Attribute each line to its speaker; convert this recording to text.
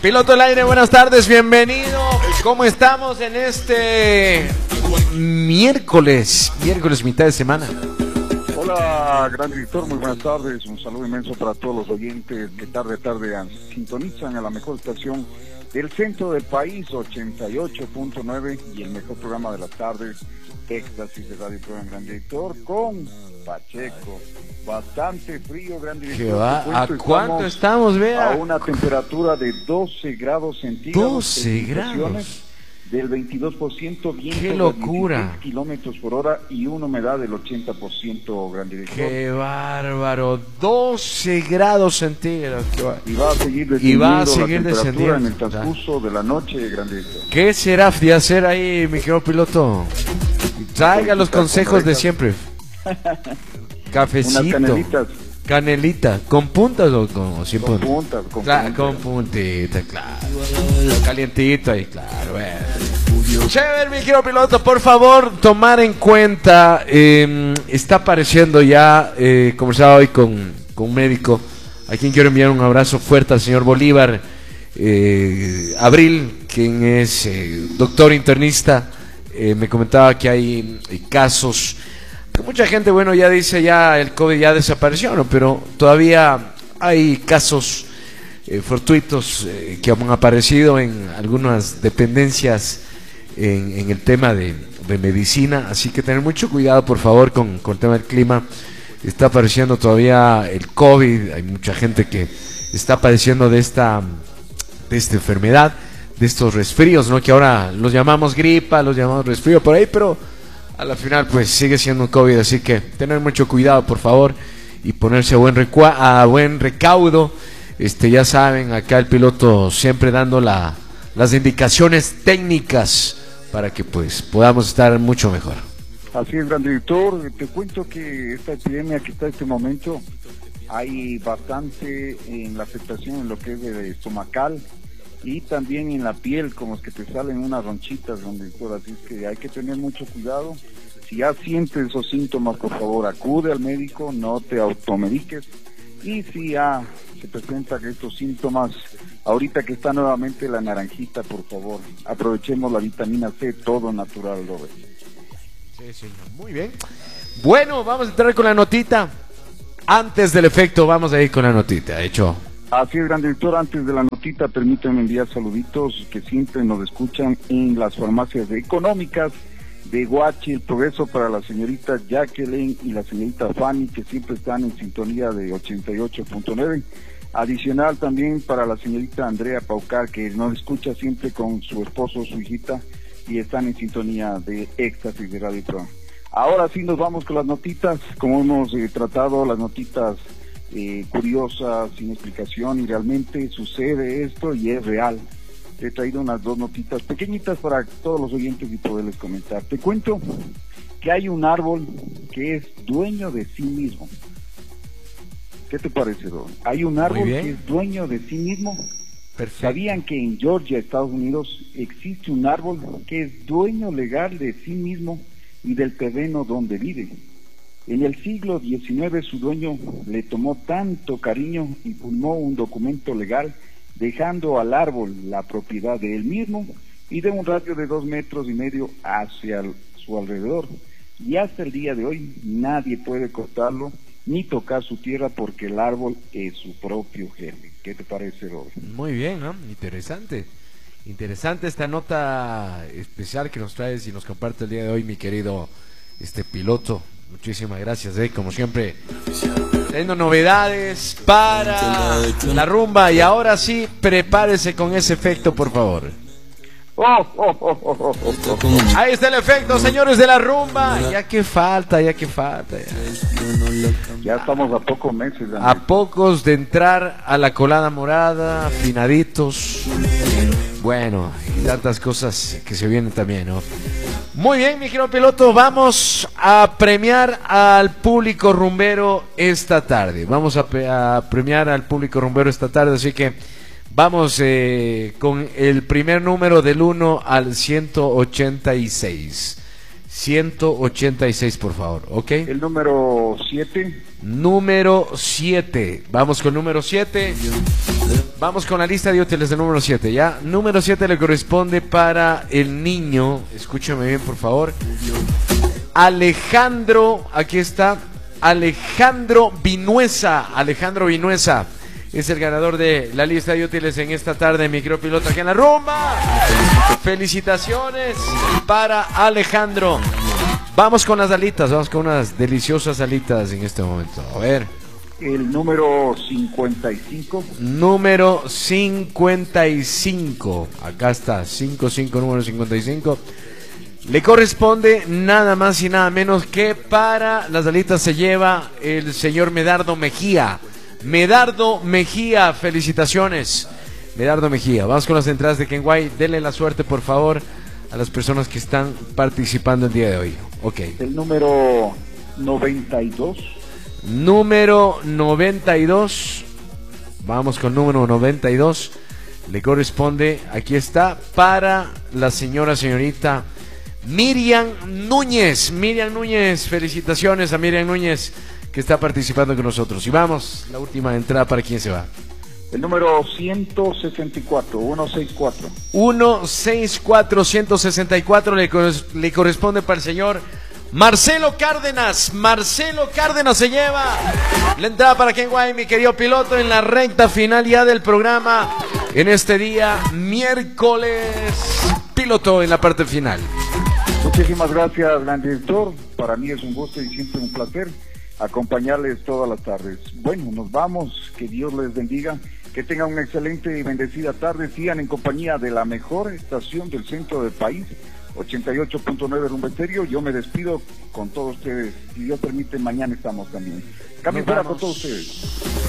Speaker 1: Piloto al aire, buenas tardes, bienvenido. ¿Cómo estamos en este miércoles mitad de semana?
Speaker 2: Hola, gran director, muy buenas tardes. Un saludo inmenso para todos los oyentes que tarde sintonizan a la mejor estación del centro del país, 88.9, y el mejor programa de las tardes, Éxtasis de Radio Pro, gran director, con Pacheco. Bastante frío, gran director.
Speaker 1: ¿A cuánto estamos, vea?
Speaker 2: A una temperatura de 12 grados centígrados.
Speaker 1: 12 grados.
Speaker 2: Del 22%, viento
Speaker 1: ¡qué locura!
Speaker 2: de 16 kilómetros por hora y una humedad del 80%, gran director.
Speaker 1: ¡Qué bárbaro! 12 grados centígrados.
Speaker 2: Y va a seguir descendiendo en el transcurso de la noche, gran director.
Speaker 1: ¿Qué será de hacer ahí, mi querido piloto? Traiga los consejos de siempre. Cafecito. Unas
Speaker 2: canelitas.
Speaker 1: Canelita, ¿con puntas o sin
Speaker 2: puntas?
Speaker 1: Con puntita, claro. Calientito ahí, claro. Bueno. Chévere, mi querido piloto, por favor, tomar en cuenta, está apareciendo ya, conversaba hoy con un médico, a quien quiero enviar un abrazo fuerte al señor Bolívar, Abril, quien es doctor internista, me comentaba que hay casos. Mucha gente, bueno, ya dice ya el COVID ya desapareció, ¿no? Pero todavía hay casos fortuitos que han aparecido en algunas dependencias en el tema de medicina, así que tener mucho cuidado, por favor, con el tema del clima. Está apareciendo todavía el COVID, hay mucha gente que está padeciendo de esta enfermedad, de estos resfríos, ¿no? Que ahora los llamamos gripa, los llamamos resfrío por ahí, pero a la final pues sigue siendo un COVID, así que tener mucho cuidado, por favor, y ponerse a buen recaudo. Ya saben, acá el piloto siempre dando las indicaciones técnicas para que pues podamos estar mucho mejor.
Speaker 2: Así es, gran director. Te cuento que esta epidemia que está en este momento, hay bastante en la afectación en lo que es de estomacal y también en la piel, como es que te salen unas ronchitas, gran director. Así es que hay que tener mucho cuidado. Si ya sientes esos síntomas, por favor, acude al médico, no te automediques. Y si ya se presentan estos síntomas, ahorita que está nuevamente la naranjita, por favor, aprovechemos la vitamina C, todo natural, Robert.
Speaker 1: Sí, muy bien. Bueno, vamos a entrar con la notita. Antes del efecto, vamos a ir con la notita, de hecho.
Speaker 2: Así es, gran director, antes de la notita, permítanme enviar saluditos que siempre nos escuchan en las farmacias económicas de Guachi, El Progreso, para la señorita Jacqueline y la señorita Fanny, que siempre están en sintonía de 88.9. Adicional también para la señorita Andrea Paucar, que nos escucha siempre con su esposo, su hijita, y están en sintonía de Éxtasis de Radio Pro. Ahora sí nos vamos con las notitas, como hemos tratado las notitas curiosas, sin explicación, y realmente sucede esto y es real. Te he traído unas dos notitas pequeñitas para todos los oyentes y poderles comentar. Te cuento que hay un árbol que es dueño de sí mismo. ¿Qué te parece, Don? Hay un árbol que es dueño de sí mismo.
Speaker 1: Perfecto.
Speaker 2: ¿Sabían que en Georgia, Estados Unidos, existe un árbol que es dueño legal de sí mismo y del terreno donde vive? En el siglo XIX su dueño le tomó tanto cariño y firmó un documento legal dejando al árbol la propiedad de él mismo y de un radio de 2,5 metros hacia su alrededor. Y hasta el día de hoy nadie puede cortarlo ni tocar su tierra porque el árbol es su propio jefe. ¿Qué te parece, Robert?
Speaker 1: Muy bien, ¿no? Interesante esta nota especial que nos traes y nos comparte el día de hoy, mi querido piloto. Muchísimas gracias, como siempre, trayendo novedades para la rumba. Y ahora sí, prepárese con ese efecto, por favor. Ahí está el efecto, señores de la rumba. Ya que falta.
Speaker 2: Ya estamos a pocos meses.
Speaker 1: A pocos de entrar a la colada morada, afinaditos. Bueno, y tantas cosas que se vienen también, ¿no? Muy bien, mi querido piloto, vamos a premiar al público rumbero esta tarde. Vamos a premiar al público rumbero esta tarde, así que vamos con el primer número del 1 al 186. 186, por favor, ¿ok?
Speaker 2: El número 7.
Speaker 1: Número 7. Vamos con número 7. Vamos con la lista de útiles del número 7, ¿ya? Número 7 le corresponde para el niño, escúchame bien por favor, Alejandro, aquí está, Alejandro Vinuesa es el ganador de la lista de útiles en esta tarde, micropiloto aquí en la rumba. Felicitaciones para Alejandro. Vamos con las alitas, vamos con unas deliciosas alitas en este momento. A ver.
Speaker 2: El número 55.
Speaker 1: Número 55. Acá está, 55, número 55. Le corresponde nada más y nada menos que para las alitas se lleva el señor Medardo Mejía. Medardo Mejía, felicitaciones. Medardo Mejía. Vamos con las entradas de Kenway. Denle la suerte, por favor, a las personas que están participando el día de hoy. Ok.
Speaker 2: El número 92.
Speaker 1: Número 92. Vamos con número 92. Le corresponde, aquí está, para la señorita Miriam Núñez. Miriam Núñez, felicitaciones a Miriam Núñez que está participando con nosotros. Y vamos, la última entrada, ¿para quién se va?
Speaker 2: El número 164, 164.
Speaker 1: 164 le corresponde para el señor Marcelo Cárdenas. Marcelo Cárdenas se lleva la entrada para Kenway, mi querido piloto, en la recta final ya del programa. En este día, miércoles, piloto en la parte final.
Speaker 2: Muchísimas gracias, gran director. Para mí es un gusto y siempre un placer acompañarles todas las tardes. Bueno, nos vamos. Que Dios les bendiga. Que tengan una excelente y bendecida tarde. Sigan en compañía de la mejor estación del centro del país, 88.9 Rumba Estéreo. Yo me despido con todos ustedes. Si Dios permite, mañana estamos también. Cambio fuera con todos ustedes.